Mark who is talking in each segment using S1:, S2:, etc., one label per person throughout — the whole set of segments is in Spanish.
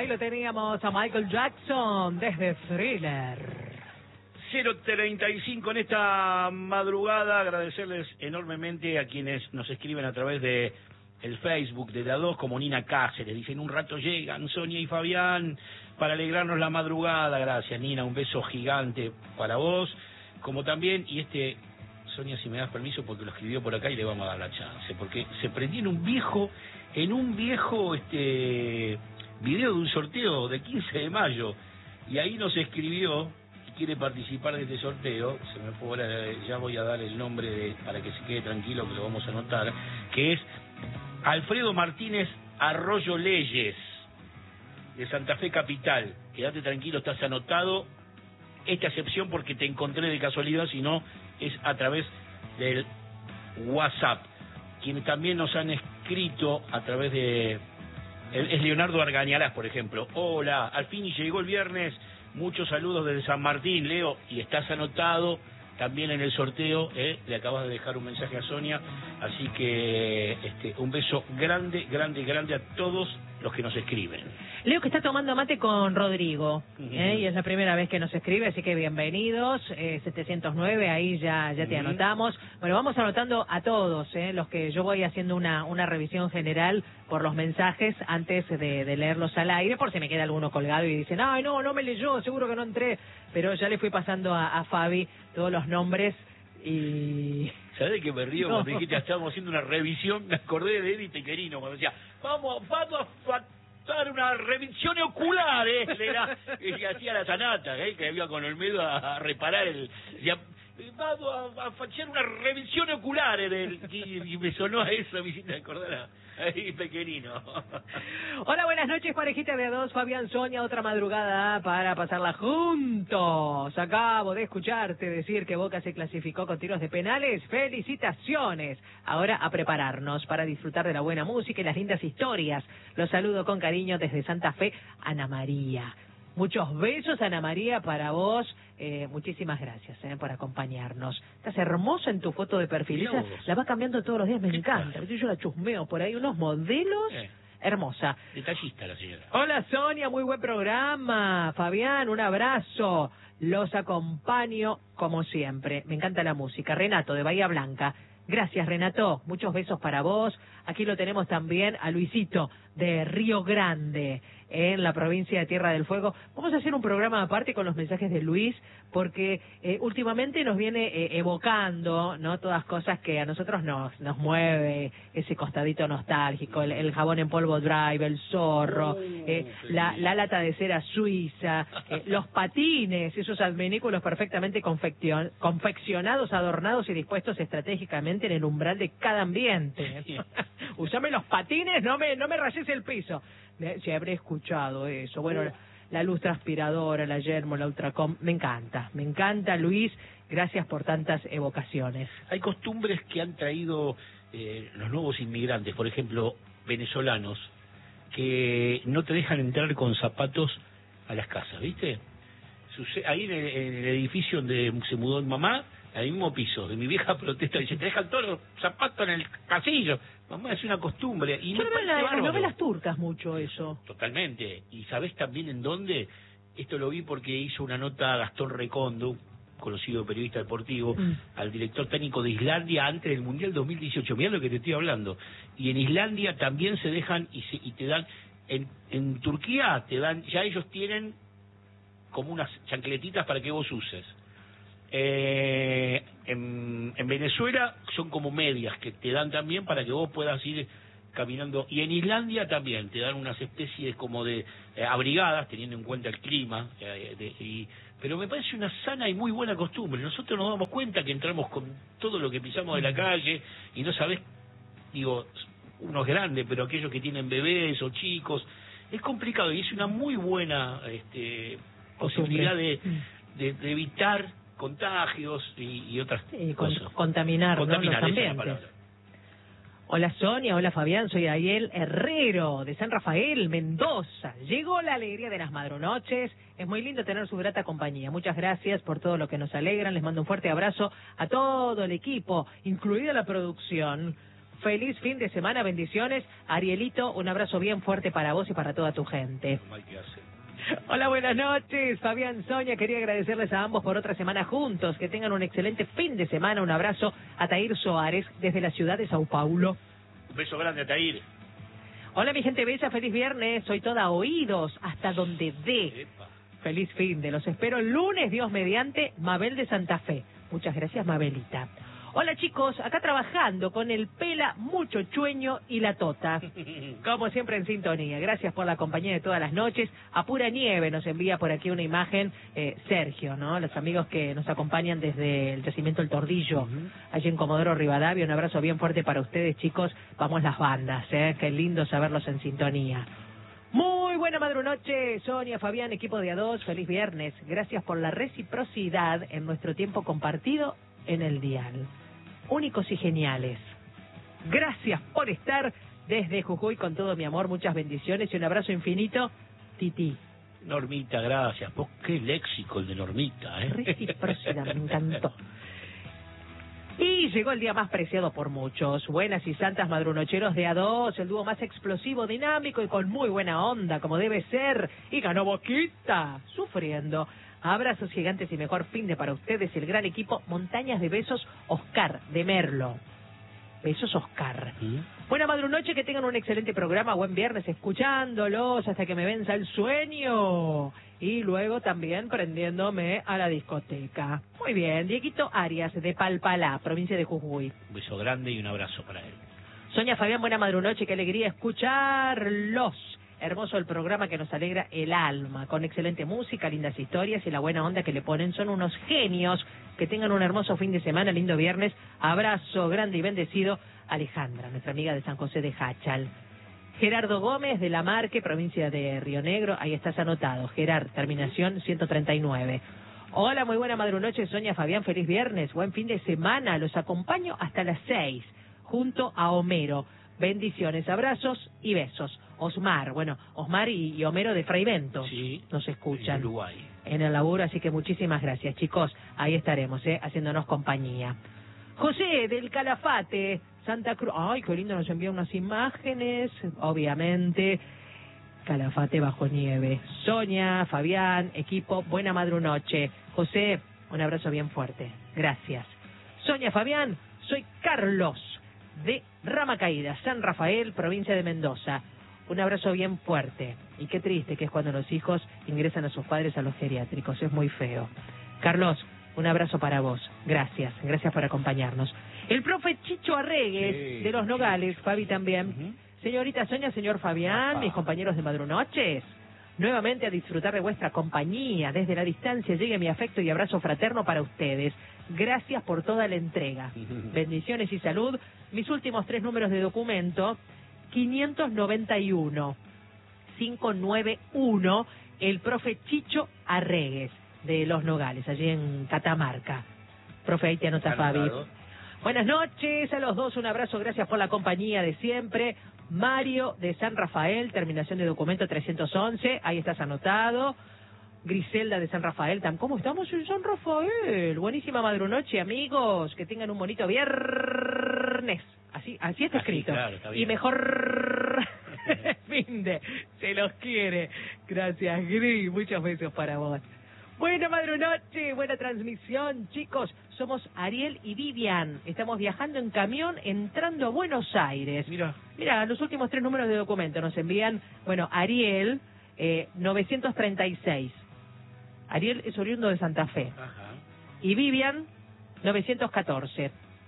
S1: ahí lo teníamos a Michael Jackson desde Thriller.
S2: 0:35 en esta madrugada. Agradecerles enormemente a quienes nos escriben a través de el Facebook de la 2, como Nina Cáceres. Dicen, un rato llegan Sonia y Fabián para alegrarnos la madrugada. Gracias, Nina, un beso gigante para vos. Como también, y Sonia, si me das permiso, porque lo escribió por acá y le vamos a dar la chance, porque se prendió en un viejo video de un sorteo del 15 de mayo, y ahí nos escribió y quiere participar de este sorteo. Se me fue ahora, ya voy a dar el nombre para que se quede tranquilo, que lo vamos a anotar, que es Alfredo Martínez Arroyo Leyes, de Santa Fe Capital. Quédate tranquilo, estás anotado. Esta excepción porque te encontré de casualidad, sino es a través del WhatsApp. Quienes también nos han escrito a través de... Es Leonardo Argañarás, por ejemplo. Hola, al fin y llegó el viernes. Muchos saludos desde San Martín, Leo. Y estás anotado también en el sorteo. Le acabas de dejar un mensaje a Sonia. Así que un beso grande, grande, grande a todos los que nos escriben.
S1: Leo, que está tomando mate con Rodrigo, y es la primera vez que nos escribe, así que bienvenidos. 709, ahí ya te anotamos. Bueno, vamos anotando a todos, los que yo voy haciendo una revisión general por los mensajes antes de leerlos al aire, por si me queda alguno colgado y dicen, ay, no me leyó, seguro que no entré, pero ya le fui pasando a Fabi todos los nombres. Y...
S2: ¿Sabés de qué me río? Cuando dijiste, estábamos haciendo una revisión, me acordé de Eddie Tequerino, cuando decía, vamos a dar una revisión ocular, que hacía la Sanata, que iba con Olmedo a reparar vamos a hacer una revisión ocular y me sonó a eso, me hiciste acordar a Eddie Tequerino.
S1: Hola, buenas noches, parejita de A2, Fabián, Sonia, otra madrugada para pasarla juntos. Acabo de escucharte decir que Boca se clasificó con tiros de penales. ¡Felicitaciones! Ahora a prepararnos para disfrutar de la buena música y las lindas historias. Los saludo con cariño desde Santa Fe, Ana María. Muchos besos, Ana María, para vos. Muchísimas gracias por acompañarnos. Estás hermosa en tu foto de perfil. Ella la va cambiando todos los días, me encanta. Yo la chusmeo por ahí, unos modelos. Hermosa.
S2: Detallista la señora.
S1: Hola, Sonia, muy buen programa. Fabián, un abrazo. Los acompaño como siempre. Me encanta la música. Renato, de Bahía Blanca. Gracias, Renato. Muchos besos para vos. Aquí lo tenemos también a Luisito, de Río Grande, en la provincia de Tierra del Fuego. Vamos a hacer un programa aparte con los mensajes de Luis, porque últimamente nos viene evocando, ¿no?, todas cosas que a nosotros nos mueve, ese costadito nostálgico, el jabón en polvo Drive, el zorro, la lata de cera suiza, los patines, esos adminículos perfectamente confeccionados, adornados y dispuestos estratégicamente en el umbral de cada ambiente. Usame los patines, no me rayes el piso. Si habré escuchado eso. Bueno, la luz transpiradora, la Yermo, la Ultracom, me encanta, Luis. Gracias por tantas evocaciones.
S2: Hay costumbres que han traído los nuevos inmigrantes, por ejemplo, venezolanos, que no te dejan entrar con zapatos a las casas, ¿viste? Ahí en el edificio donde se mudó mi mamá, al mismo piso, de mi vieja protesta, dice, te dejan todos los zapatos en el casillo. Mamá, es una costumbre. Y
S1: yo veo en las novelas turcas mucho eso.
S2: Totalmente. ¿Y sabés también en dónde? Esto lo vi porque hizo una nota Gastón Recondo, conocido periodista deportivo, al director técnico de Islandia antes del Mundial 2018. Mirá lo que te estoy hablando. Y en Islandia también se dejan y te dan... En Turquía te dan... Ya ellos tienen como unas chancletitas para que vos uses. En Venezuela son como medias que te dan también para que vos puedas ir caminando, y en Islandia también te dan unas especies como de abrigadas, teniendo en cuenta el clima, pero me parece una sana y muy buena costumbre. Nosotros nos damos cuenta que entramos con todo lo que pisamos de la calle y no sabés, digo, uno es grande, pero aquellos que tienen bebés o chicos, es complicado, y es una muy buena posibilidad de evitar contagios y otras cosas.
S1: Contaminar los ambientes. Hola Sonia, hola Fabián, soy Ariel Herrero de San Rafael, Mendoza. Llegó la alegría de las madrunoches, es muy lindo tener su grata compañía. Muchas gracias por todo lo que nos alegran, les mando un fuerte abrazo a todo el equipo, incluida la producción. feliz fin de semana, bendiciones. Arielito, un abrazo bien fuerte para vos y para toda tu gente.
S2: Mal que hace.
S1: Hola, buenas noches, Fabián, Sonia, quería agradecerles a ambos por otra semana juntos, que tengan un excelente fin de semana, un abrazo a Tair Soares desde la ciudad de Sao Paulo.
S2: Un beso grande a Tair.
S1: Hola mi gente bella, feliz viernes, soy toda oídos, hasta donde dé.
S2: Epa.
S1: Feliz fin de, los espero el lunes, Dios mediante, Mabel de Santa Fe. Muchas gracias, Mabelita. Hola chicos, acá trabajando con el Pela, Mucho Chueño y la Tota. Como siempre en sintonía. Gracias por la compañía de todas las noches. A pura nieve nos envía por aquí una imagen Sergio, ¿no? Los amigos que nos acompañan desde el yacimiento El Tordillo, allí en Comodoro Rivadavia. Un abrazo bien fuerte para ustedes, chicos. Vamos las bandas, ¿eh? Qué lindo saberlos en sintonía. Muy buena madrunoche, Sonia, Fabián, equipo de A2. Feliz viernes. Gracias por la reciprocidad en nuestro tiempo compartido en el dial. Únicos y geniales. Gracias por estar desde Jujuy con todo mi amor, muchas bendiciones y un abrazo infinito, Titi.
S2: Normita, gracias. Vos, qué léxico el de Normita, ¿eh?
S1: Reciprocidad, me encantó. Y llegó el día más preciado por muchos. Buenas y santas madrunocheros de A2, el dúo más explosivo, dinámico y con muy buena onda, como debe ser. Y ganó Boquita, sufriendo. Abrazos gigantes y mejor fin de para ustedes y el gran equipo Montañas de Besos, Oscar de Merlo. Besos, Oscar. Buena madrunoche, que tengan un excelente programa, buen viernes escuchándolos hasta que me venza el sueño. Y luego también prendiéndome a la discoteca. Muy bien, Dieguito Arias de Palpalá, provincia de Jujuy.
S2: Un beso grande y un abrazo para él.
S1: Sonia, Fabián, buena madrunoche, qué alegría escucharlos. Hermoso el programa que nos alegra el alma, con excelente música, lindas historias y la buena onda que le ponen. Son unos genios. Que tengan un hermoso fin de semana, lindo viernes. Abrazo grande y bendecido. Alejandra, nuestra amiga de San José de Hachal. Gerardo Gómez de La Marque, provincia de Río Negro. Ahí estás anotado. Gerard, terminación 139. Hola, muy buena madrunoche, Sonia, Fabián, feliz viernes. Buen fin de semana. Los acompaño hasta las 6, junto a Homero. Bendiciones, abrazos y besos. Osmar, bueno, Osmar y Homero de Fraivento
S2: sí,
S1: nos escuchan
S2: en Uruguay,
S1: en el laburo, así que muchísimas gracias, chicos. Ahí estaremos, haciéndonos compañía. José del Calafate, Santa Cruz. Ay, qué lindo, nos envía unas imágenes, obviamente. Calafate bajo nieve. Sonia, Fabián, equipo, buena madrunoche. José, un abrazo bien fuerte. Gracias. Sonia, Fabián, soy Carlos de Rama Caída, San Rafael, provincia de Mendoza. Un abrazo bien fuerte. Y qué triste que es cuando los hijos ingresan a sus padres a los geriátricos. Es muy feo. Carlos, un abrazo para vos. Gracias. Gracias por acompañarnos. El profe Chicho Arregues,
S2: sí,
S1: de Los Nogales, Fabi también. Señorita Sonia, señor Fabián, mis compañeros de madrunoches. Nuevamente a disfrutar de vuestra compañía. Desde la distancia llegue mi afecto y abrazo fraterno para ustedes. Gracias por toda la entrega. Bendiciones y salud. Mis últimos 3 números de documento. 591 591, el profe Chicho Arregues de Los Nogales, allí en Catamarca. Profe, ahí te anota Fabi. Buenas noches a los dos, un abrazo, gracias por la compañía de siempre. Mario de San Rafael, terminación de documento 311, ahí estás anotado. Griselda de San Rafael, ¿cómo estamos en San Rafael? Buenísima madrunoche, amigos, que tengan un bonito viernes. Así está escrito.
S2: Claro, está bien.
S1: Y mejor fin de, se los quiere. Gracias, Gris, muchos besos para vos. Buena madrunoche, buena transmisión, chicos. Somos Ariel y Vivian. Estamos viajando en camión entrando a Buenos Aires. Mira, los últimos 3 números de documento nos envían, bueno, Ariel 936. Ariel es oriundo de Santa Fe.
S2: Ajá.
S1: Y Vivian 914.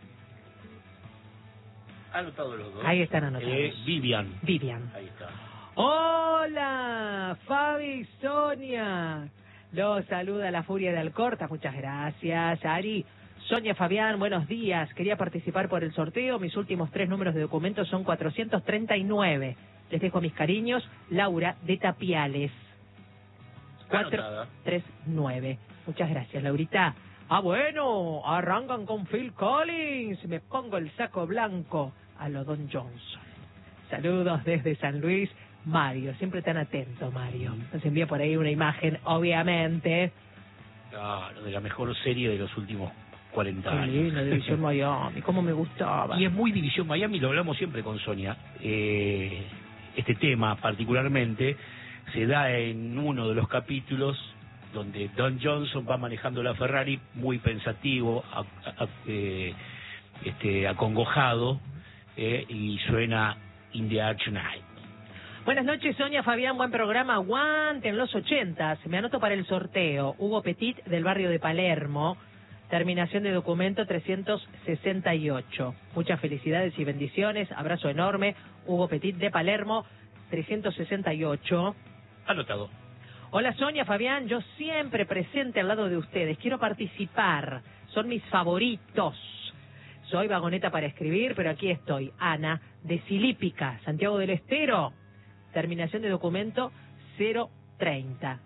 S2: Anotado los dos.
S1: Ahí están anotados.
S2: Vivian.
S1: Ahí
S2: está.
S1: Hola, Fabi, Sonia. Los saluda la Furia de Alcorta. Muchas gracias, Ari. Sonia, Fabián, buenos días. Quería participar por el sorteo. Mis últimos 3 números de documentos son 439. Les dejo mis cariños. Laura de Tapiales. 439. Muchas gracias, Laurita. Ah, bueno, arrancan con Phil Collins. Me pongo el saco blanco a lo Don Johnson. Saludos desde San Luis, Mario. Siempre tan atento, Mario. Nos envía por ahí una imagen, obviamente.
S2: Claro, de la mejor serie de los últimos 40
S1: Qué
S2: años.
S1: lindo, División Miami, cómo me gustaba.
S2: Y es muy División Miami, lo hablamos siempre con Sonia. Este tema particularmente se da en uno de los capítulos donde Don Johnson va manejando la Ferrari muy pensativo, acongojado, y suena In the Arch Night.
S1: Buenas noches, Sonia, Fabián, buen programa. Aguante en los 80. Me anoto para el sorteo. Hugo Petit, del barrio de Palermo. Terminación de documento 368. Muchas felicidades y bendiciones. Abrazo enorme. Hugo Petit, de Palermo, 368.
S2: Anotado.
S1: Hola, Sonia, Fabián. Yo siempre presente al lado de ustedes. Quiero participar. Son mis favoritos. Soy vagoneta para escribir, pero aquí estoy. Ana, de Silípica, Santiago del Estero. Terminación de documento 030.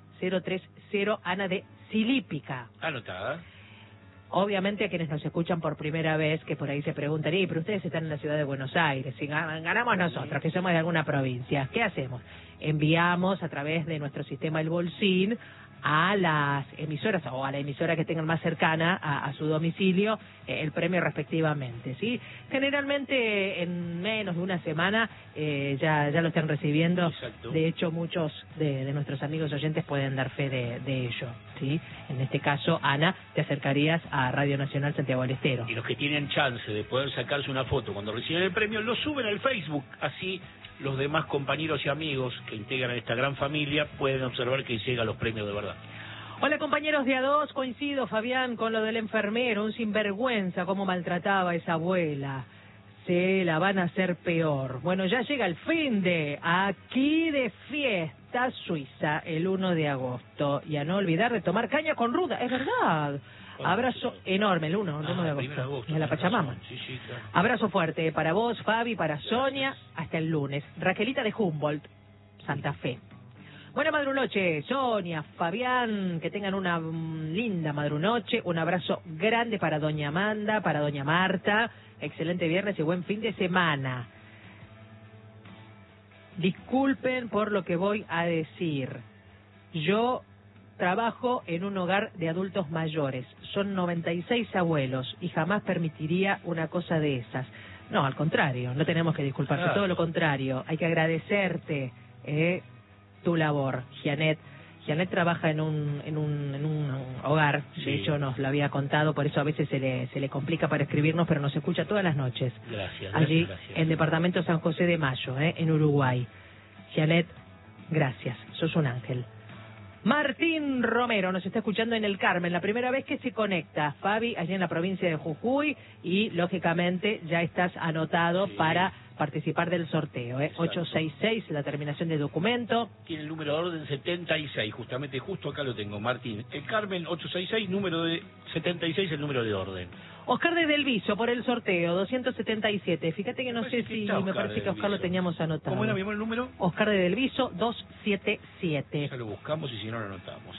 S1: Ana de Silípica.
S2: Anotada.
S1: Obviamente a quienes nos escuchan por primera vez, que por ahí se preguntan, pero ustedes están en la ciudad de Buenos Aires, si ganamos nosotros, que somos de alguna provincia, ¿qué hacemos? Enviamos a través de nuestro sistema El Bolsín a las emisoras o a la emisora que tengan más cercana a su domicilio el premio respectivamente, ¿sí? Generalmente en menos de una semana ya lo están recibiendo.
S2: Exacto.
S1: De hecho, muchos de nuestros amigos oyentes pueden dar fe de ello, ¿sí? En este caso, Ana, te acercarías a Radio Nacional Santiago del Estero.
S2: Y los que tienen chance de poder sacarse una foto cuando reciben el premio, lo suben al Facebook, así los demás compañeros y amigos que integran esta gran familia pueden observar que llega los premios de verdad.
S1: Hola, compañeros de A2, coincido, Fabián, con lo del enfermero, un sinvergüenza, cómo maltrataba a esa abuela. Se la van a hacer peor. Bueno, ya llega el fin de aquí de fiesta Suiza, el 1 de agosto. Y a no olvidar de tomar caña con ruda, es verdad. Abrazo enorme, el 1 de agosto, de la Pachamama.
S2: Sí, claro.
S1: Abrazo fuerte para vos, Fabi, para Sonia, hasta el lunes. Raquelita de Humboldt, Santa Fe. Buena madrunoche, Sonia, Fabián, que tengan una linda madrunoche. Un abrazo grande para doña Amanda, para doña Marta. Excelente viernes y buen fin de semana. Disculpen por lo que voy a decir. Yo trabajo en un hogar de adultos mayores. Son 96 abuelos y jamás permitiría una cosa de esas. No, al contrario, no tenemos que disculparse,
S2: Claro.
S1: todo lo contrario. Hay que agradecerte tu labor, Gianet. Gianet trabaja en un hogar,
S2: Sí.
S1: de hecho nos lo había contado, por eso a veces se le complica para escribirnos, pero nos escucha todas las noches.
S2: Gracias.
S1: Allí,
S2: gracias.
S1: en Departamento San José de Mayo, en Uruguay. Gianet, gracias, sos un ángel. Martín Romero nos está escuchando en el Carmen, la primera vez que se conecta. Fabi, allí en la provincia de Jujuy, y lógicamente ya estás anotado
S2: Sí.
S1: para participar del sorteo.
S2: Exacto.
S1: 866, la terminación de documento.
S2: Tiene el número de orden 76, justamente justo acá lo tengo, Martín. El Carmen 866, número de 76, el número de orden.
S1: Oscar de Delviso por el sorteo, 277. Fíjate que no sé si, me parece que Oscar lo teníamos anotado.
S2: ¿Cómo era mi el número?
S1: Oscar de Delviso, 277.
S2: Ya lo buscamos y si no lo anotamos,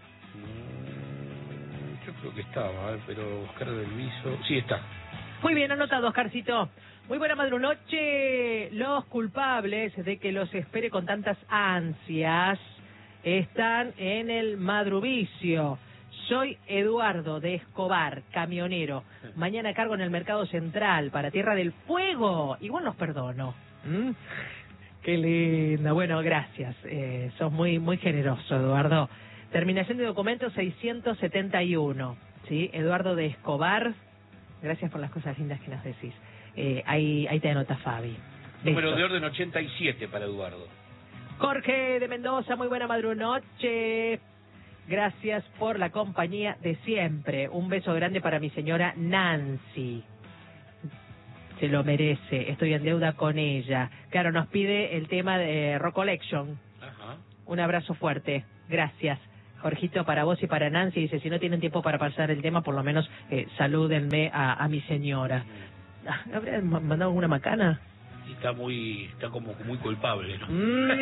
S2: Yo creo que estaba, pero Oscar del Viso... Sí, está.
S1: Muy bien anotado, Oscarcito. Muy buena madrunoche. Los culpables de que los espere con tantas ansias están en el madruvicio. Soy Eduardo de Escobar, camionero. Mañana cargo en el Mercado Central para Tierra del Fuego. Igual los perdono. Qué linda. Bueno, gracias. Sos muy generoso, Eduardo. Terminación de documento 671. ¿Sí? Eduardo de Escobar. Gracias por las cosas lindas que nos decís. Ahí te anota Fabi.
S2: Número
S1: Besos.
S2: de orden 87 para Eduardo.
S1: Jorge de Mendoza, muy buena madrunoche. Gracias por la compañía de siempre. Un beso grande para mi señora Nancy. Se lo merece. Estoy en deuda con ella. Claro, nos pide el tema de Rock Collection.
S2: Ajá.
S1: Un abrazo fuerte. Gracias. Jorgito, para vos y para Nancy. Dice, si no tienen tiempo para pasar el tema, por lo menos salúdenme a mi señora. ¿Habría mandado alguna macana?
S2: Está como muy culpable, ¿no?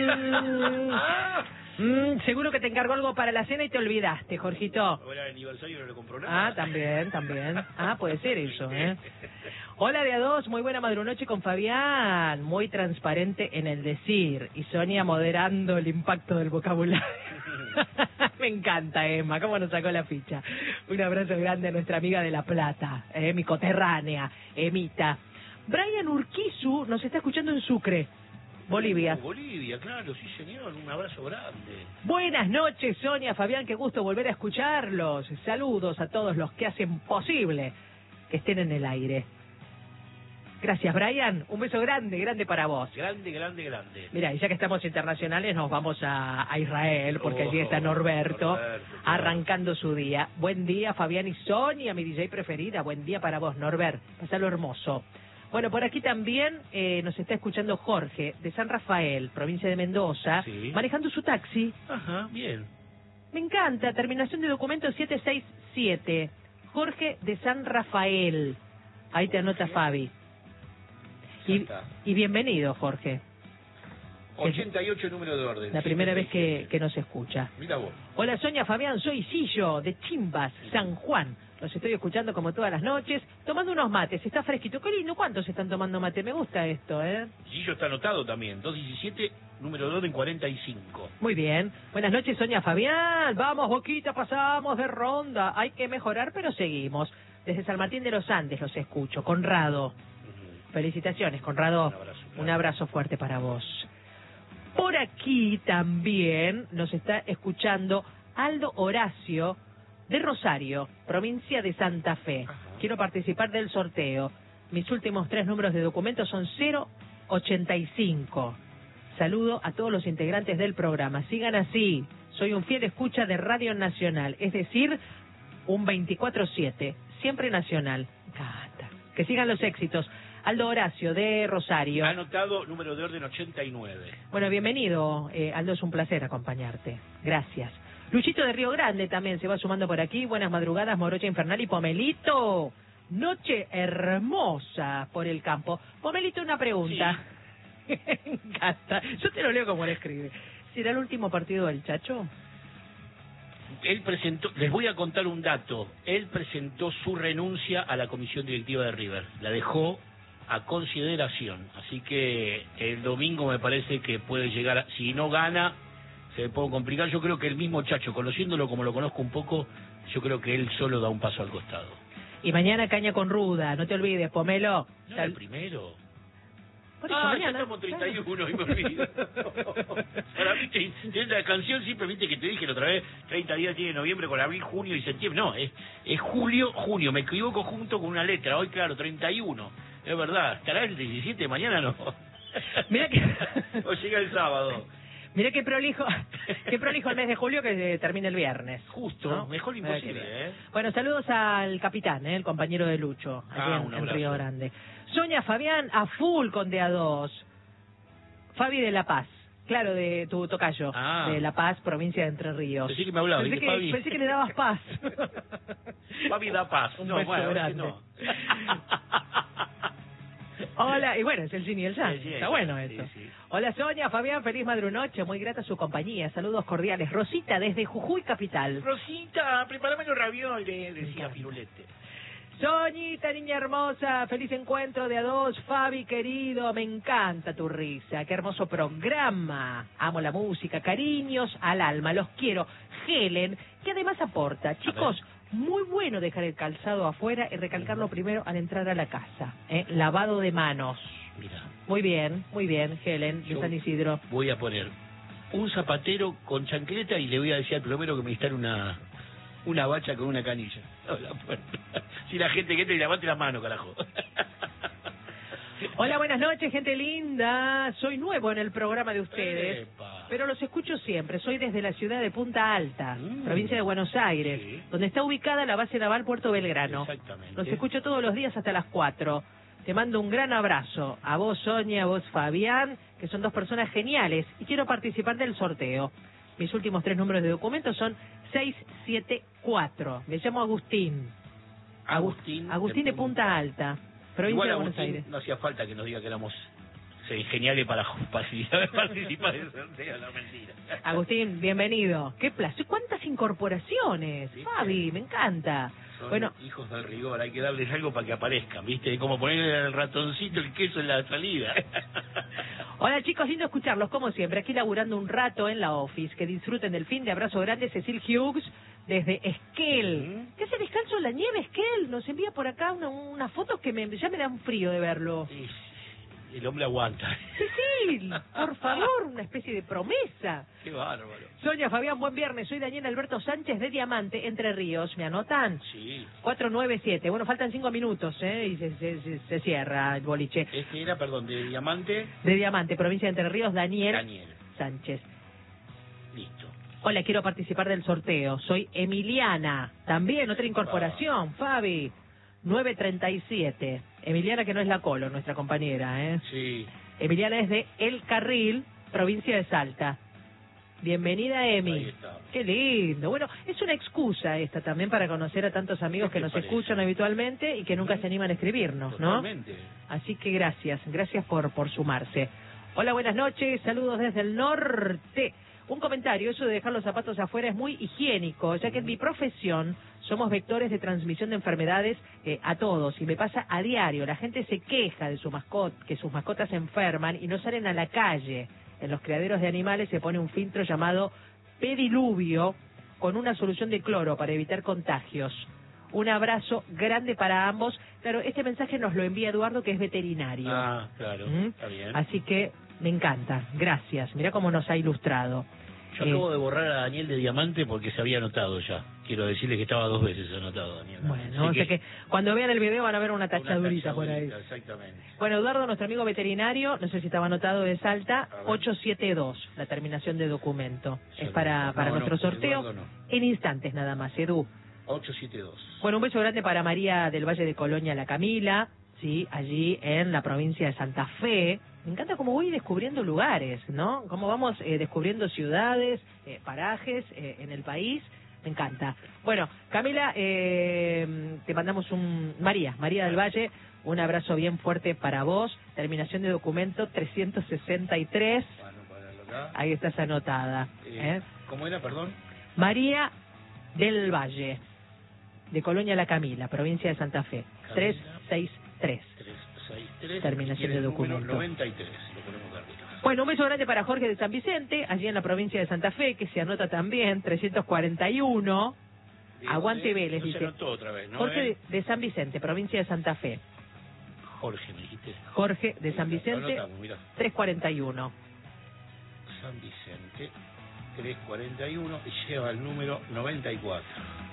S1: Seguro que te encargó algo para la cena y te olvidaste, Jorgito.
S2: Ahora el aniversario no le compró nada.
S1: Ah, también. Puede ser eso, Hola de A2, muy buena madrunoche con Fabián. Muy transparente en el decir. Y Sonia moderando el impacto del vocabulario. Me encanta, Emma, cómo nos sacó la ficha. Un abrazo grande a nuestra amiga de La Plata, mi coterránea, Emita. Brian Urquizu nos está escuchando en Sucre, Bolivia.
S2: Bolivia, claro, sí señor, un abrazo grande.
S1: Buenas noches, Sonia, Fabián, qué gusto volver a escucharlos. Saludos a todos los que hacen posible que estén en el aire. Gracias, Brian. Un beso grande, grande para vos.
S2: Grande, grande, grande.
S1: Mira, y ya que estamos internacionales, nos vamos a Israel, porque allí está Norberto, arrancando su día. Buen día, Fabián y Sonia, mi DJ preferida. Buen día para vos, Norbert. Pasalo hermoso. Bueno, por aquí también nos está escuchando Jorge, de San Rafael, provincia de Mendoza,
S2: sí,
S1: manejando su taxi.
S2: Ajá, bien.
S1: Me encanta, terminación de documento 767. Jorge de San Rafael. Ahí te anota Fabi. Y bienvenido, Jorge.
S2: 88 número de orden.
S1: La primera vez que nos escucha.
S2: Mira vos.
S1: Hola, Sonia, Fabián, soy Sillo, de Chimbas, San Juan. Los estoy escuchando como todas las noches, tomando unos mates. Está fresquito. Qué lindo. ¿Cuántos están tomando mate? Me gusta esto, ¿eh?
S2: Gillo está anotado también. 217, número de orden 45.
S1: Muy bien. Buenas noches, Sonia, Fabián. Vamos, Boquita, pasamos de ronda. Hay que mejorar, pero seguimos. Desde San Martín de los Andes los escucho. Conrado. Felicitaciones, Conrado. Un abrazo fuerte para vos. Por aquí también nos está escuchando Aldo Horacio de Rosario, provincia de Santa Fe. Quiero participar del sorteo. Mis últimos 3 números de documento son 085. Saludo a todos los integrantes del programa. Sigan así. Soy un fiel escucha de Radio Nacional, es decir, un 24/7, siempre nacional. Me encanta. Que sigan los éxitos. Aldo Horacio, de Rosario.
S2: Anotado, número de orden 89.
S1: Bueno, bienvenido, Aldo, es un placer acompañarte. Gracias. Luchito de Río Grande también se va sumando por aquí. Buenas madrugadas, Morocha Infernal y Pomelito. Noche hermosa por el campo. Pomelito, una pregunta. Sí. Me encanta. Yo te lo leo como lo escribe. ¿Será el último partido del Chacho?
S2: Él presentó, les voy a contar un dato. Él presentó su renuncia a la comisión directiva de River. La dejó a consideración, así que el domingo me parece que puede llegar, si no gana, se puede complicar. Yo creo que el mismo Chacho, conociéndolo como lo conozco un poco, yo creo que él solo da un paso al costado.
S1: Y mañana caña con ruda, no te olvides, Pomelo.
S2: No, el primero.
S1: Por eso, mañana.
S2: Ya estamos 31 y me olvido. Para mí, la canción siempre, viste que te dije la otra vez, 30 días tiene noviembre con abril, junio y septiembre. No, es julio, junio, me equivoco junto con una letra. Hoy, claro, 31. Es verdad, estará el 17, mañana no.
S1: Mira que...
S2: O llega el sábado.
S1: Mira qué prolijo el mes de julio que termina el viernes.
S2: Justo,
S1: ¿no?
S2: Mejor imposible, ¿eh?
S1: Bueno, saludos al capitán, el compañero de Lucho, aquí en Río Grande. Sonia, Fabián, a full con DA2. Fabi de La Paz. Claro, de tu tocayo, de La Paz, provincia de Entre Ríos.
S2: Pensé que me hablaba,
S1: pensé que le dabas paz.
S2: Fabi da paz.
S1: No, bueno, no. Hola, y bueno, es el Yin y el Yang. Está bueno eso. Sí. Hola, Sonia, Fabián, feliz madrunoche, muy grata su compañía. Saludos cordiales. Rosita, desde Jujuy Capital.
S2: Rosita, prepárame los ravioles, decía Pirulete.
S1: Soñita, niña hermosa, feliz encuentro de A2, Fabi querido, me encanta tu risa, qué hermoso programa, amo la música, cariños al alma, los quiero. Helen, que además aporta, chicos, muy bueno dejar el calzado afuera y recalcarlo primero al entrar a la casa, lavado de manos.
S2: Mira.
S1: Muy bien, Helen, de San Isidro.
S2: Voy a poner un zapatero con chancleta y le voy a decir al plomero que me instale una bacha con una canilla. Si la gente que te levante la mano, carajo.
S1: Hola, buenas noches, gente linda. Soy nuevo en el programa de ustedes, pero los escucho siempre. Soy desde la ciudad de Punta Alta, provincia de Buenos Aires, donde está ubicada la base naval Puerto Belgrano.
S2: Exactamente.
S1: Los escucho todos los días hasta las 4. Te mando un gran abrazo. A vos, Sonia, a vos, Fabián, que son 2 personas geniales, y quiero participar del sorteo. Mis últimos 3 números de documento son 674. Me llamo Agustín. Agustín de Punta Alta, provincia de Buenos Aires.
S2: No hacía falta que nos diga que éramos geniales para participar del sorteo, la mentira.
S1: Agustín, bienvenido. Qué placer. ¿Cuántas incorporaciones? ¿Sí? Fabi, me encanta.
S2: Son hijos del rigor, hay que darles algo para que aparezcan, ¿viste? Como ponerle al ratoncito el queso en la salida.
S1: Hola chicos, lindo escucharlos como siempre, aquí laburando un rato en la office, que disfruten del fin de abrazo grande, Cecil Hughes, desde Esquel. ¿Qué hace descanso en la nieve, Esquel? Nos envía por acá unas fotos que ya me dan frío de verlo.
S2: Sí, el hombre aguanta.
S1: Cecil, por favor, una especie de promesa.
S2: Qué bárbaro.
S1: Sonia, Fabián, buen viernes, soy Daniel Alberto Sánchez de Diamante, Entre Ríos, ¿me anotan?
S2: Sí.
S1: 497, bueno, faltan 5 minutos, y se cierra el boliche.
S2: Este era, perdón, de Diamante.
S1: De Diamante, provincia de Entre Ríos, Daniel Sánchez.
S2: Listo.
S1: Hola, quiero participar del sorteo. Soy Emiliana. También otra incorporación, Fabi. 937. Emiliana, que no es la Colo, nuestra compañera, ¿eh?
S2: Sí.
S1: Emiliana es de El Carril, provincia de Salta. Bienvenida, Emi.
S2: Ahí está.
S1: Qué lindo. Bueno, es una excusa esta también para conocer a tantos amigos que nos escuchan habitualmente y que nunca se animan a escribirnos, ¿no?
S2: Totalmente.
S1: Así que gracias por sumarse. Hola, buenas noches, saludos desde el norte. Un comentario, eso de dejar los zapatos afuera es muy higiénico, ya que en mi profesión somos vectores de transmisión de enfermedades a todos, y me pasa a diario. La gente se queja de que sus mascotas se enferman y no salen a la calle. En los criaderos de animales se pone un filtro llamado pediluvio con una solución de cloro para evitar contagios. Un abrazo grande para ambos. Claro, este mensaje nos lo envía Eduardo, que es veterinario.
S2: Ah, claro, está bien.
S1: Así que me encanta, gracias. Mirá cómo nos ha ilustrado.
S2: Yo acabo de borrar a Daniel de Diamante porque se había anotado ya. Quiero decirle que estaba 2 veces anotado, Daniel.
S1: Bueno, o sea que cuando vean el video van a ver una tachadurita por ahí.
S2: Exactamente.
S1: Bueno, Eduardo, nuestro amigo veterinario, no sé si estaba anotado de Salta, 872, la terminación de documento. Es para nuestro sorteo.
S2: No.
S1: En instantes nada más, Edu.
S2: 872.
S1: Bueno, un beso grande para María del Valle de Colonia, la Camila, sí, allí en la provincia de Santa Fe. Me encanta cómo voy descubriendo lugares, ¿no? Cómo vamos descubriendo ciudades, parajes en el país. Me encanta. Bueno, Camila, te mandamos María del Valle, un abrazo bien fuerte para vos. Terminación de documento 363.
S2: Bueno, para acá.
S1: Ahí estás anotada.
S2: ¿Cómo era, perdón?
S1: María del Valle, de Colonia La Camila, provincia de Santa Fe.
S2: Camila.
S1: 363.
S2: 363.
S1: Terminación de documento.
S2: 93. Lo ponemos arriba.
S1: Bueno, un beso grande para Jorge de San Vicente, allí en la provincia de Santa Fe, que se anota también, 341. Aguante Vélez,
S2: no
S1: dice.
S2: Se anotó otra vez, ¿no?
S1: Jorge de San Vicente, provincia de Santa Fe.
S2: Jorge, me dijiste.
S1: Jorge de San Vicente, 341.
S2: San Vicente, 341, y lleva el número 94.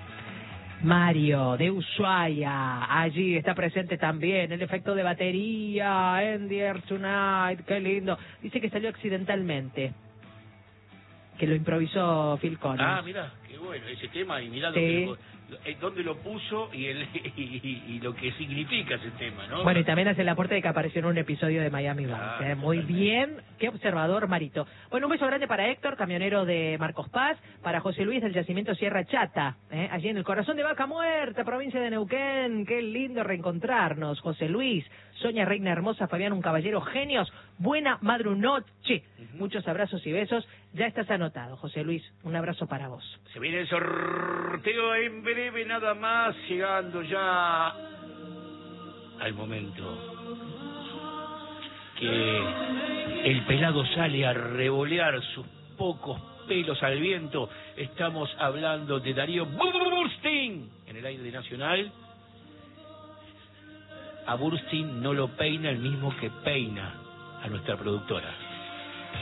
S1: Mario de Ushuaia, allí está presente también el efecto de batería en The Air Tonight, qué lindo. Dice que salió accidentalmente, que lo improvisó Phil Collins.
S2: Ah, mira, qué bueno ese tema, y mirá dónde lo puso y lo que significa ese tema, ¿no?
S1: Bueno, y también hace el aporte de que apareció en un episodio de Miami Vice. Muy bien, qué observador, Marito. Bueno, un beso grande para Héctor, camionero de Marcos Paz, para José Luis del Yacimiento Sierra Chata, allí en el corazón de Vaca Muerta, provincia de Neuquén. Qué lindo reencontrarnos, José Luis. Soña, reina hermosa, Fabián, un caballero, genios. Buena madrunoche. Muchos abrazos y besos. Ya estás anotado, José Luis. Un abrazo para vos.
S2: Se viene el sorteo en breve, nada más, llegando ya al momento que el pelado sale a revolear sus pocos pelos al viento. Estamos hablando de Darío Burstein en el aire nacional. A Burstein no lo peina el mismo que peina a nuestra productora.